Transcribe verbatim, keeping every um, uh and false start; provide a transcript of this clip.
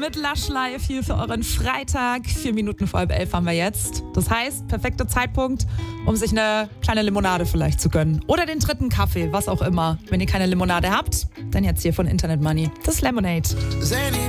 mit Lush Live hier für euren Freitag. Vier Minuten vor halb elf haben wir jetzt. Das heißt, perfekter Zeitpunkt, um sich eine kleine Limonade vielleicht zu gönnen. Oder den dritten Kaffee, was auch immer. Wenn ihr keine Limonade habt, dann jetzt hier von Internet Money. Das Lemonade.